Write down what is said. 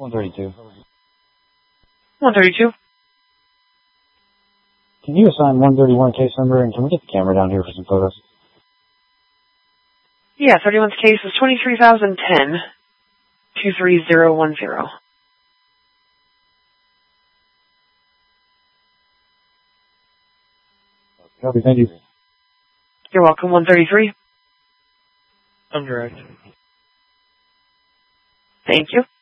132. 132. Can you assign 131 case number, and can we get the camera down here for some photos? Yeah, 31's case is 23,010, 23010. Copy, thank you. You're welcome, 133. I'm direct. Thank you.